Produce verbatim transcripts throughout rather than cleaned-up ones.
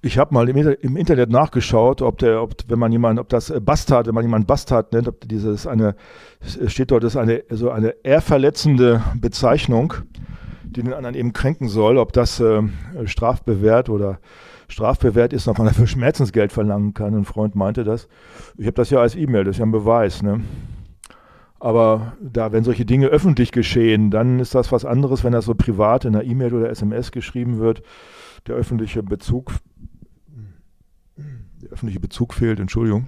Ich habe mal im, im Internet nachgeschaut, ob der, ob wenn man jemand, ob das Bastard, wenn man jemanden Bastard nennt, ob dieses eine, es steht dort, das ist eine so eine ehrverletzende Bezeichnung, die den anderen eben kränken soll, ob das äh, strafbewehrt oder strafbewehrt ist, ob man dafür Schmerzensgeld verlangen kann. Ein Freund meinte das. Ich habe das ja als E-Mail, das ist ja ein Beweis, ne? Aber da, wenn solche Dinge öffentlich geschehen, dann ist das was anderes, wenn das so privat in einer E-Mail oder S M S geschrieben wird. Der öffentliche Bezug, der öffentliche Bezug fehlt, Entschuldigung.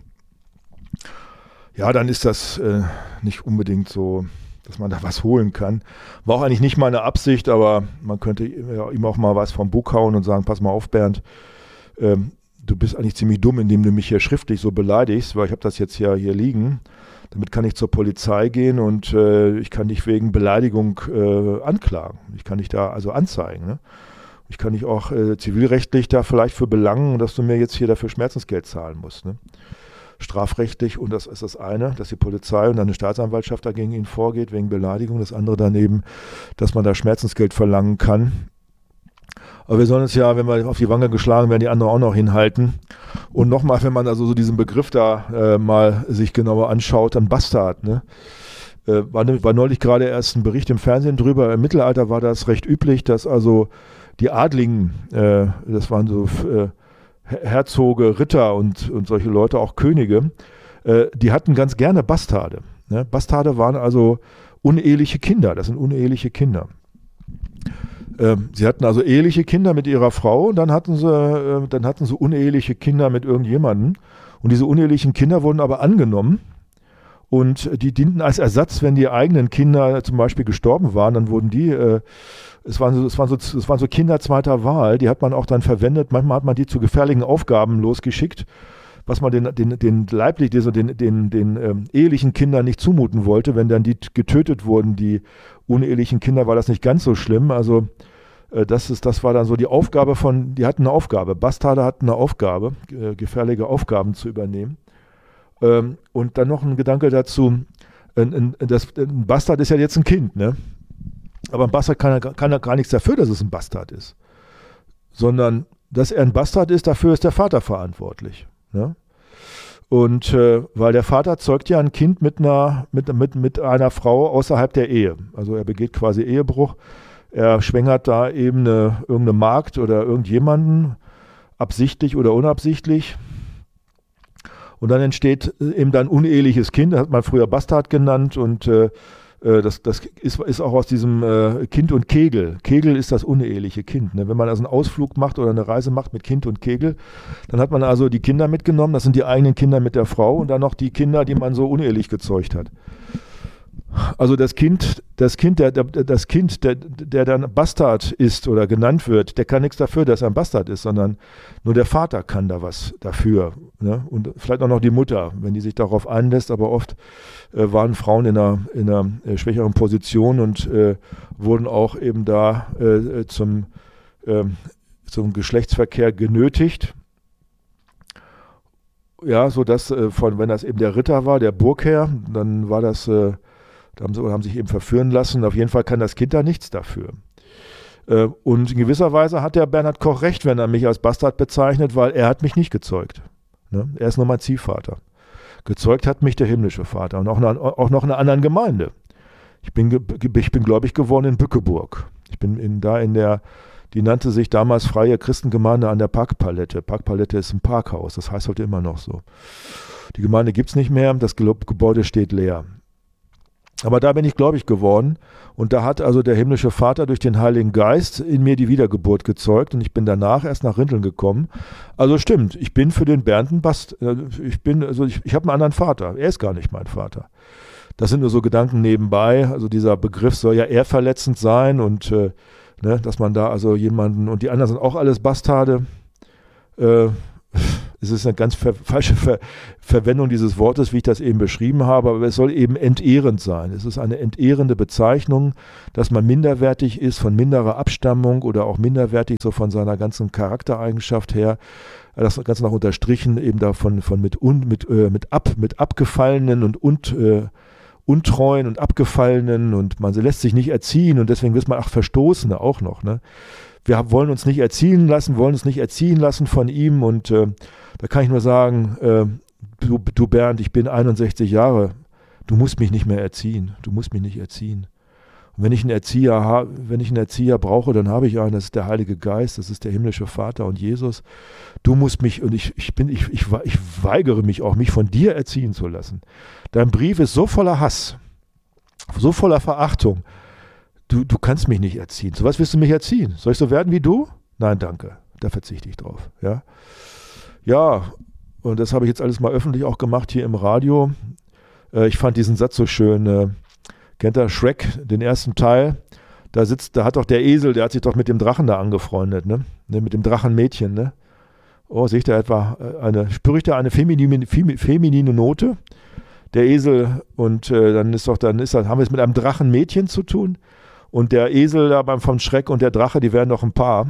Ja, dann ist das äh, nicht unbedingt so, dass man da was holen kann. War auch eigentlich nicht meine Absicht, aber man könnte ja, ihm auch mal was vom Bug hauen und sagen, pass mal auf, Bernd, ähm, du bist eigentlich ziemlich dumm, indem du mich hier schriftlich so beleidigst, weil ich habe das jetzt ja hier liegen. Damit kann ich zur Polizei gehen und äh, ich kann dich wegen Beleidigung äh, anklagen. Ich kann dich da also anzeigen, ne? Ich kann dich auch äh, zivilrechtlich da vielleicht für belangen, dass du mir jetzt hier dafür Schmerzensgeld zahlen musst, ne? Strafrechtlich, und das ist das eine, dass die Polizei und dann eine Staatsanwaltschaft dagegen ihn vorgeht, wegen Beleidigung. Das andere daneben, dass man da Schmerzensgeld verlangen kann. Aber wir sollen uns ja, wenn wir auf die Wange geschlagen werden, die anderen auch noch hinhalten. Und nochmal, wenn man also so diesen Begriff da äh, mal sich genauer anschaut, dann Bastard, ne? Äh, war, war neulich gerade erst ein Bericht im Fernsehen drüber. Im Mittelalter war das recht üblich, dass also die Adligen, äh, das waren so äh, Herzoge, Ritter und, und solche Leute, auch Könige, äh, die hatten ganz gerne Bastarde. Ne? Bastarde waren also uneheliche Kinder, das sind uneheliche Kinder. Ähm, sie hatten also eheliche Kinder mit ihrer Frau und dann hatten sie, äh, dann hatten sie uneheliche Kinder mit irgendjemandem. Und diese unehelichen Kinder wurden aber angenommen und die dienten als Ersatz, wenn die eigenen Kinder zum Beispiel gestorben waren, dann wurden die, äh, es waren so, es waren so, es waren so Kinder zweiter Wahl, die hat man auch dann verwendet. Manchmal hat man die zu gefährlichen Aufgaben losgeschickt, was man den, den, den leiblich, den, den, den, den ähm, ehelichen Kindern nicht zumuten wollte. Wenn dann die getötet wurden, die unehelichen Kinder, war das nicht ganz so schlimm. Also äh, das, ist, das war dann so die Aufgabe von, die hatten eine Aufgabe. Bastarde hatten eine Aufgabe, äh, gefährliche Aufgaben zu übernehmen. Ähm, und dann noch ein Gedanke dazu, ein, ein, das, ein Bastard ist ja jetzt ein Kind, ne? Aber ein Bastard kann, kann ja gar nichts dafür, dass es ein Bastard ist. Sondern, dass er ein Bastard ist, dafür ist der Vater verantwortlich. Ne? Und äh, weil der Vater zeugt ja ein Kind mit einer, mit, mit, mit einer Frau außerhalb der Ehe. Also er begeht quasi Ehebruch. Er schwängert da eben eine, irgendeine Magd oder irgendjemanden, absichtlich oder unabsichtlich. Und dann entsteht eben dann uneheliches Kind, das hat man früher Bastard genannt, und äh, Das, das ist, ist auch aus diesem äh, Kind und Kegel. Kegel ist das uneheliche Kind. Ne? Wenn man also einen Ausflug macht oder eine Reise macht mit Kind und Kegel, dann hat man also die Kinder mitgenommen, das sind die eigenen Kinder mit der Frau, und dann noch die Kinder, die man so unehelich gezeugt hat. Also das Kind, das Kind, der, der, das Kind, der, der dann Bastard ist oder genannt wird, der kann nichts dafür, dass er ein Bastard ist, sondern nur der Vater kann da was dafür. Ne? Und vielleicht auch noch die Mutter, wenn die sich darauf einlässt, aber oft äh, waren Frauen in einer, in einer äh, schwächeren Position und äh, wurden auch eben da äh, zum, äh, zum Geschlechtsverkehr genötigt. Ja, so dass, äh, von, wenn das eben der Ritter war, der Burgherr, dann war das äh, Da haben sie haben sich eben verführen lassen. Auf jeden Fall kann das Kind da nichts dafür. Äh, und in gewisser Weise hat der Bernhard Koch recht, wenn er mich als Bastard bezeichnet, weil er hat mich nicht gezeugt. Ne? Er ist nur mein Ziehvater. Gezeugt hat mich der himmlische Vater und auch, eine, auch noch in einer anderen Gemeinde. Ich bin, ich bin gläubig geworden in Bückeburg. Ich bin in, da in der, die nannte sich damals Freie Christengemeinde an der Parkpalette. Parkpalette ist ein Parkhaus, das heißt heute immer noch so. Die Gemeinde gibt es nicht mehr, das Gebäude steht leer. Aber da bin ich gläubig geworden, und da hat also der himmlische Vater durch den Heiligen Geist in mir die Wiedergeburt gezeugt, und ich bin danach erst nach Rinteln gekommen. Also stimmt, ich bin für den Bernd ein Bast, ich bin, also ich, ich habe einen anderen Vater, er ist gar nicht mein Vater. Das sind nur so Gedanken nebenbei, also dieser Begriff soll ja eher verletzend sein, und äh, ne, dass man da also jemanden, und die anderen sind auch alles Bastarde, äh, es ist eine ganz ver- falsche Ver- Verwendung dieses Wortes, wie ich das eben beschrieben habe, aber es soll eben entehrend sein. Es ist eine entehrende Bezeichnung, dass man minderwertig ist von minderer Abstammung oder auch minderwertig so von seiner ganzen Charaktereigenschaft her. Das Ganze noch unterstrichen eben davon von mit, un, mit, äh, mit, ab, mit abgefallenen und, und äh, Untreuen und Abgefallenen und man lässt sich nicht erziehen und deswegen ist man auch Verstoßene auch noch. Ne? Wir wollen uns nicht erziehen lassen, wollen uns nicht erziehen lassen von ihm und äh, da kann ich nur sagen, äh, du, du Bernd, ich bin einundsechzig Jahre, du musst mich nicht mehr erziehen, du musst mich nicht erziehen. Und wenn ich einen Erzieher ha- wenn ich einen Erzieher brauche, dann habe ich einen, das ist der Heilige Geist, das ist der himmlische Vater und Jesus. Du musst mich, und ich, ich bin, ich, ich, ich weigere mich auch, mich von dir erziehen zu lassen. Dein Brief ist so voller Hass, so voller Verachtung. Du, du kannst mich nicht erziehen. Zu was willst du mich erziehen? Soll ich so werden wie du? Nein, danke. Da verzichte ich drauf. Ja, ja, und das habe ich jetzt alles mal öffentlich auch gemacht hier im Radio. Äh, ich fand diesen Satz so schön. Äh, kennt ihr Shrek, den ersten Teil? Da sitzt, da hat doch der Esel, der hat sich doch mit dem Drachen da angefreundet, ne? ne mit dem Drachenmädchen, ne? Oh, sehe ich da etwa eine, spüre ich da eine feminine, feminine Note? Der Esel und äh, dann ist doch, dann ist das, haben wir es mit einem Drachenmädchen zu tun und der Esel da beim vom Schreck und der Drache, die werden doch ein Paar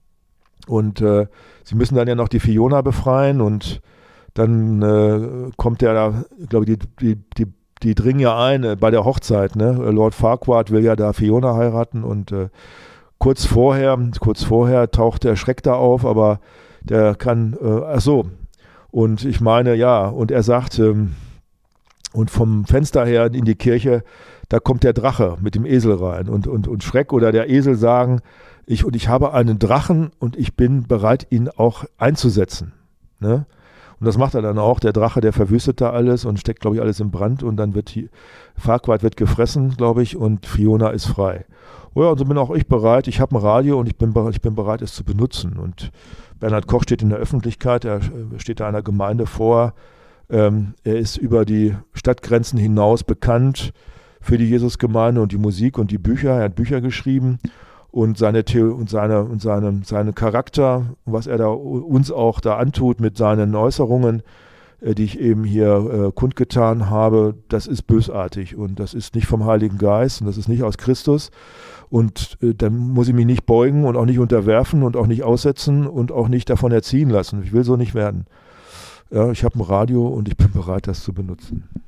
und äh, sie müssen dann ja noch die Fiona befreien und dann äh, kommt der da, glaube ich, die, die, die, die dringen ja ein äh, bei der Hochzeit, ne? Lord Farquaad will ja da Fiona heiraten und äh, kurz vorher, kurz vorher taucht der Schreck da auf, aber der kann, äh, ach so, und ich meine, ja, und er sagt, ähm, und vom Fenster her in die Kirche, da kommt der Drache mit dem Esel rein und, und, und Schreck oder der Esel sagen, ich, und ich habe einen Drachen und ich bin bereit, ihn auch einzusetzen. Ne? Und das macht er dann auch, der Drache, der verwüstet da alles und steckt, glaube ich, alles in Brand und dann wird die, Farquaad wird gefressen, glaube ich, und Fiona ist frei. Oh ja, und so bin auch ich bereit, ich habe ein Radio und ich bin, ich bin bereit, es zu benutzen. Und Bernhard Koch steht in der Öffentlichkeit, er steht da einer Gemeinde vor, ähm, er ist über die Stadtgrenzen hinaus bekannt für die Jesusgemeinde und die Musik und die Bücher, er hat Bücher geschrieben und seine Theo- und seine und seine, seine Charakter, was er da uns auch da antut mit seinen Äußerungen, äh, die ich eben hier äh, kundgetan habe, das ist bösartig und das ist nicht vom Heiligen Geist und das ist nicht aus Christus. Und äh, dann muss ich mich nicht beugen und auch nicht unterwerfen und auch nicht aussetzen und auch nicht davon erziehen lassen. Ich will so nicht werden. Ja, ich habe ein Radio und ich bin bereit, das zu benutzen.